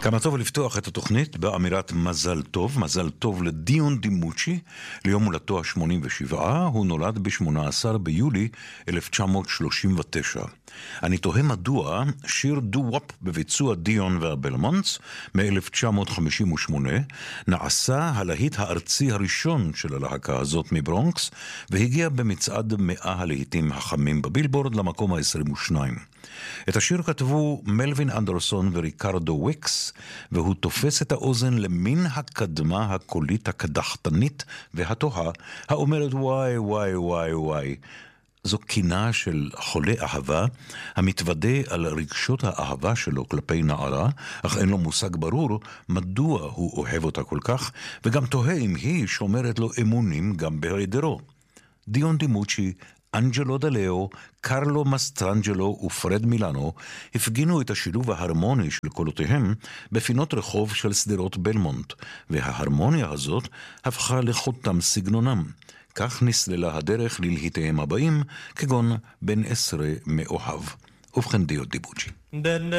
כמה טוב לפתוח את התוכנית באמירת מזל טוב לדיון דימוצ'י ליום הולדתו ה-87. הוא נולד ב-18 ביולי 1939. אני תוהה מדוע שיר דו-וופ בביצוע דיון והבלמונטס מ-1958 נעשה הלהיט הארצי הראשון של הלהקה הזאת מברונקס, והגיע במצעד 100 הלהיטים החמים בבילבורד למקום ה-22. את השיר כתבו מלווין אנדרסון וריקרדו וויקס, והוא תופס את האוזן למין הקדמה הקולית הקדחתנית והתוהה, האומרת וואי וואי וואי וואי. זו קינה של חולה אהבה, המתוודה על רגשות האהבה שלו כלפי נערה, אך אין לו מושג ברור מדוע הוא אוהב אותה כל כך, וגם תוהה אם היא שומרת לו אמונים גם בהיעדרו. דיון דימוצ'י, אנג'לו דלאו, קרלו מסטרנג'לו ופרד מילאנו הפגינו את השילוב ההרמוני של קולותיהם בפינות רחוב של סדרות בלמונט, וההרמוניה הזאת הפכה לחותם סגנונם. כך נסללה הדרך ללהיטיהם הבאים, כגון בן 10 מאוהב. ובכן דיון דימוצ'י.